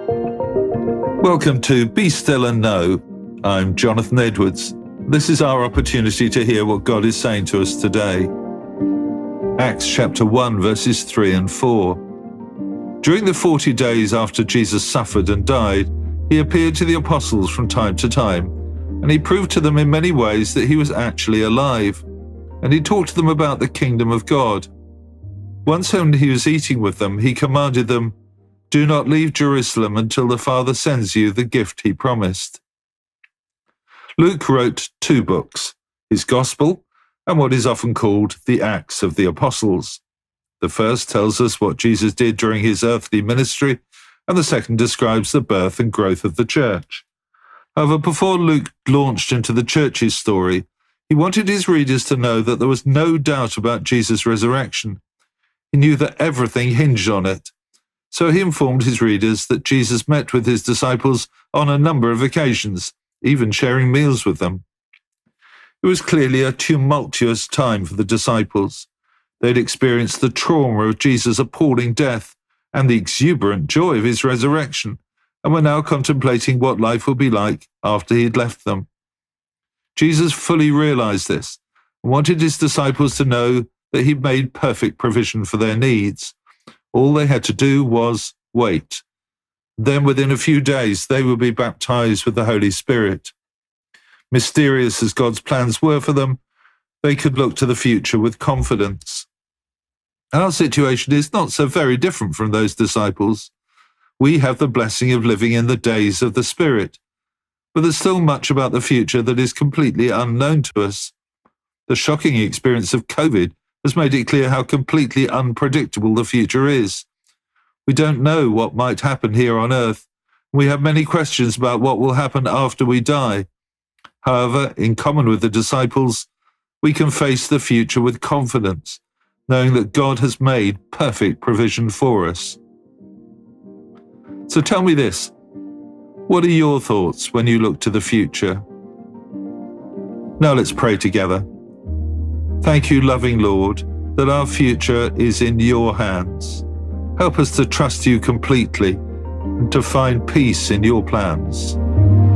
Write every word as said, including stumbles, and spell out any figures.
Welcome to Be Still and Know. I'm Jonathan Edwards. This is our opportunity to hear what God is saying to us today. Acts chapter one, verses three and four. During the forty days after Jesus suffered and died, he appeared to the apostles from time to time, and he proved to them in many ways that he was actually alive, and he talked to them about the kingdom of God. Once when he was eating with them, he commanded them, "Do not leave Jerusalem until the Father sends you the gift he promised." Luke wrote two books, his Gospel and what is often called the Acts of the Apostles. The first tells us what Jesus did during his earthly ministry, and the second describes the birth and growth of the church. However, before Luke launched into the church's story, he wanted his readers to know that there was no doubt about Jesus' resurrection. He knew that everything hinged on it. So he informed his readers that Jesus met with his disciples on a number of occasions, even sharing meals with them. It was clearly a tumultuous time for the disciples. They'd experienced the trauma of Jesus' appalling death and the exuberant joy of his resurrection, and were now contemplating what life would be like after he'd left them. Jesus fully realized this and wanted his disciples to know that he'd made perfect provision for their needs. All they had to do was wait. Then within a few days, they would be baptized with the Holy Spirit. Mysterious as God's plans were for them, they could look to the future with confidence. Our situation is not so very different from those disciples. We have the blessing of living in the days of the Spirit, but there's still much about the future that is completely unknown to us. The shocking experience of COVID has made it clear how completely unpredictable the future is. We don't know what might happen here on earth. We have many questions about what will happen after we die. However, in common with the disciples, we can face the future with confidence, knowing that God has made perfect provision for us. So tell me this, what are your thoughts when you look to the future? Now let's pray together. Thank you, loving Lord, that our future is in your hands. Help us to trust you completely and to find peace in your plans.